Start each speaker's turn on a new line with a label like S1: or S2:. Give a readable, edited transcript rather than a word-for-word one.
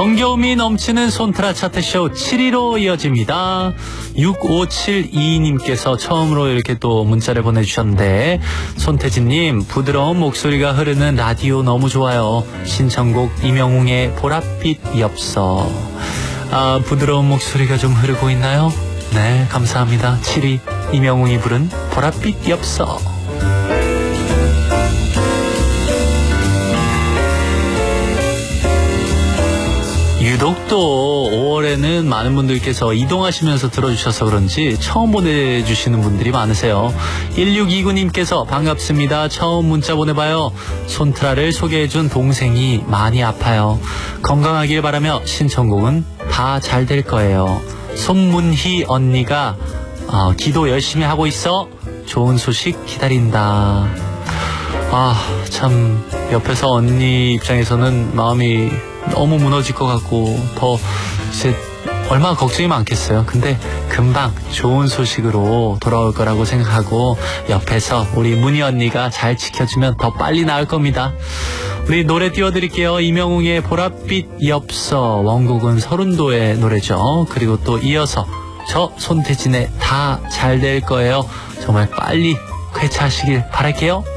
S1: 정겨움이 넘치는 손트라 차트쇼 7위로 이어집니다. 6572님께서 처음으로 이렇게 또 문자를 보내주셨는데, 손태진님, 부드러운 목소리가 흐르는 라디오 너무 좋아요. 신청곡 이명웅의 보랏빛 엽서. 아, 부드러운 목소리가 좀 흐르고 있나요? 네, 감사합니다. 7위 이명웅이 부른 보랏빛 엽서. 유독 또 5월에는 많은 분들께서 이동하시면서 들어주셔서 그런지 처음 보내주시는 분들이 많으세요. 1629님께서 반갑습니다. 처음 문자 보내봐요. 손트라를 소개해준 동생이 많이 아파요. 건강하길 바라며 신청곡은 다 잘 될 거예요. 손문희 언니가 기도 열심히 하고 있어. 좋은 소식 기다린다. 아, 참 옆에서 언니 입장에서는 마음이 너무 무너질 것 같고 더 이제 얼마나 걱정이 많겠어요. 근데 금방 좋은 소식으로 돌아올 거라고 생각하고 옆에서 우리 문희 언니가 잘 지켜주면 더 빨리 나을 겁니다. 우리 노래 띄워드릴게요. 이명웅의 보랏빛 엽서. 원곡은 서른도의 노래죠. 그리고 또 이어서 저 손태진의 다 잘 될 거예요. 정말 빨리 쾌차하시길 바랄게요.